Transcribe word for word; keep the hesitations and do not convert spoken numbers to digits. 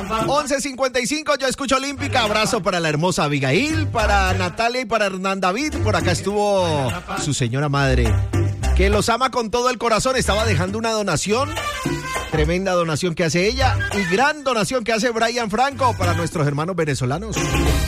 once cincuenta y cinco, yo escucho Olímpica. Abrazo para la hermosa Abigail, para Natalia y para Hernán David. Por acá estuvo su señora madre, que los ama con todo el corazón. Estaba dejando una donación, tremenda donación que hace ella y gran donación que hace Brian Franco para nuestros hermanos venezolanos.